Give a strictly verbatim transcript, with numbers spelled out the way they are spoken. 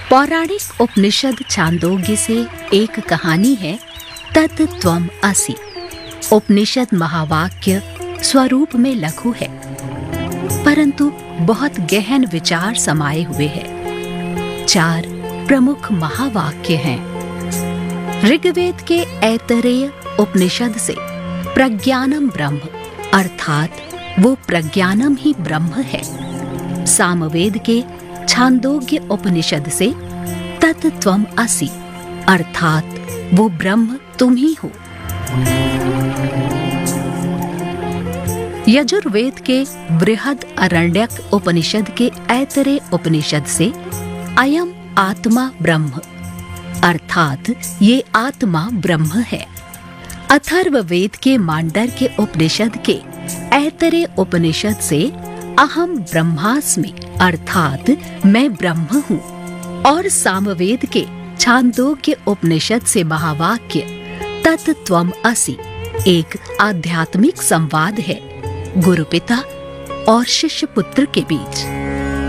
पौराणिक उपनिषद छांदोग्य से एक कहानी है तत् त्वम् असि। उपनिषद महावाक्य स्वरूप में लघु है, परंतु बहुत गहन विचार समाये हुए हैं। चार प्रमुख महावाक्य हैं। ऋग्वेद के ऐतरेय उपनिषद से प्रज्ञानम ब्रह्म अर्थात वो प्रज्ञानम ही ब्रह्म है। सामवेद के छांदोग्य उपनिषद से तत् त्वम् असि अर्थात वो ब्रह्म तुम ही हो। यजुर्वेद के बृहद अरण्यक उपनिषद के ऐतरेय उपनिषद से अयम आत्मा ब्रह्म अर्थात ये आत्मा ब्रह्म है। अथर्ववेद के मांडर के उपनिषद के ऐतरेय उपनिषद से अहम ब्रह्मास्मि अर्थात मैं ब्रह्म हूँ। और सामवेद के छांदोग्य उपनिषद से महावाक्य तत् त्वम् असि एक आध्यात्मिक संवाद है गुरु पिता और शिष्य पुत्र के बीच।